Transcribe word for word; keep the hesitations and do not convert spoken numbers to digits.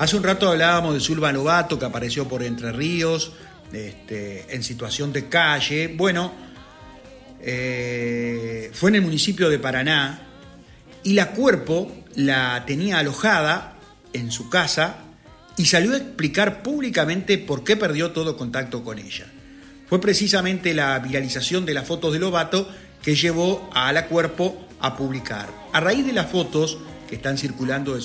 Hace un rato hablábamos de Zulma Lobato, que apareció por Entre Ríos, este, en situación de calle. Bueno, eh, fue en el municipio de Paraná y la Cuerpo la tenía alojada en su casa y salió a explicar públicamente por qué perdió todo contacto con ella. Fue precisamente la viralización de las fotos de Lobato que llevó a la Cuerpo a publicar. A raíz de las fotos que están circulando de